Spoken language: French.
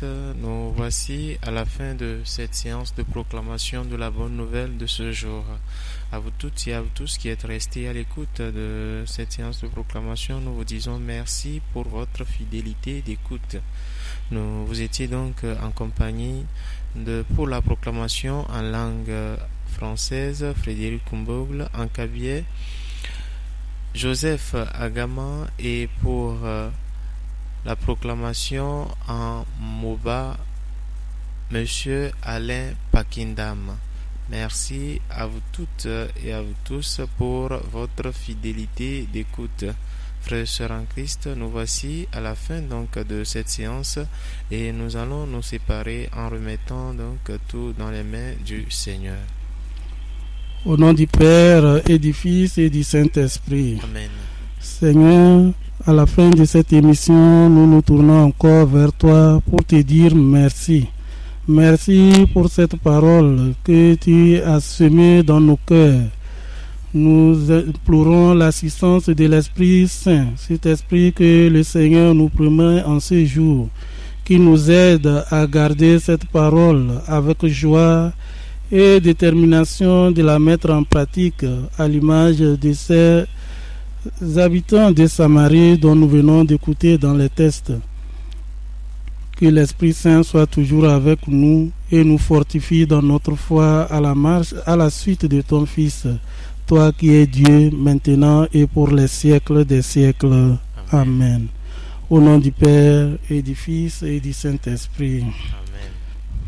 nous voici à la fin de cette séance de proclamation de la bonne nouvelle de ce jour. À vous toutes et à vous tous qui êtes restés à l'écoute de cette séance de proclamation, nous vous disons merci pour votre fidélité d'écoute. Vous étiez donc en compagnie pour la proclamation en langue française, Frédéric Kumbogle, en Kabyais, Joseph Agama, et pour la proclamation en Moba, Monsieur Alain Pakindam. Merci à vous toutes et à vous tous pour votre fidélité d'écoute. Frères et sœurs en Christ, nous voici à la fin donc de cette séance et nous allons nous séparer en remettant donc tout dans les mains du Seigneur. Au nom du Père et du Fils et du Saint-Esprit. Amen. Seigneur, à la fin de cette émission, nous nous tournons encore vers toi pour te dire merci. Merci pour cette parole que tu as semée dans nos cœurs. Nous implorons l'assistance de l'Esprit Saint, cet Esprit que le Seigneur nous promet en ce jour, qui nous aide à garder cette parole avec joie et détermination de la mettre en pratique à l'image de ces habitants de Samarie dont nous venons d'écouter dans les textes. Que l'Esprit Saint soit toujours avec nous et nous fortifie dans notre foi à la marche, à la suite de ton Fils, toi qui es Dieu maintenant et pour les siècles des siècles. Amen. Au nom du Père et du Fils et du Saint-Esprit. Amen.